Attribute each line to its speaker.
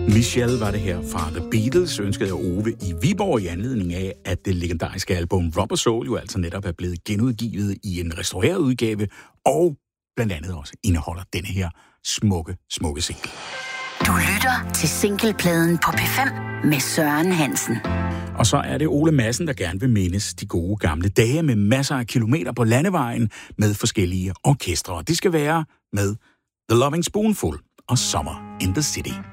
Speaker 1: Michelle var det her fra The Beatles, ønskede jeg Ove i Viborg i anledning af, at det legendariske album Rubber Soul jo altså netop er blevet genudgivet i en restaureret udgave, og blandt andet også indeholder denne her smukke single.
Speaker 2: Du lytter til singlepladen på P5 med Søren Hansen.
Speaker 1: Og så er det Ole Madsen, der gerne vil mindes de gode gamle dage med masser af kilometer på landevejen med forskellige orkestre. Og det skal være med The Loving Spoonful og Summer in the City.